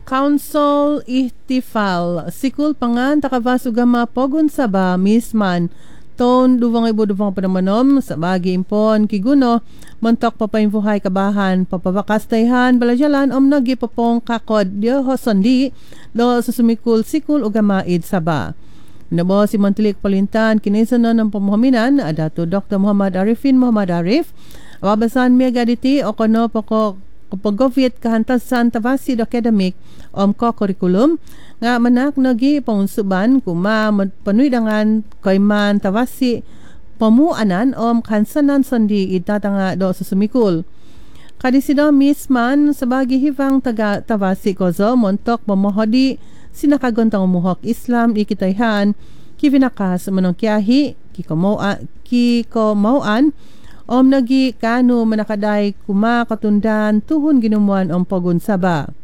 Council ihtifal sikul pangan takavas ugama pogun saba misman ton duwang ibo duwang panamanom sa bagi impon kiguno montok papaimbuhay kabahan papabakastayhan balajalan nagi papong kakod dio hosondi do susumikul sikul ugama id saba. Nabo si Mantilik Palintan kinisanon ng pamuhaminan Dato Dr. Muhammad Arifin Muhammad Arif awabasan miya gaditi o kono poko kapagovit kahantasan tavasi academic ko curriculum nga manak nagi pangunsuban kuma panuidangan kayman tavasi pamuanan kansanan sandi itatanga do susumikul. Kadisido misman sabagi hivang taga tavasi kozo montok mamohodi sinakagontang umuhok Islam ikitayhan kivinakas manong kiyahi kikomauan nagi kanu manakaday kuma katundan tuhon ginumuan pagun saba.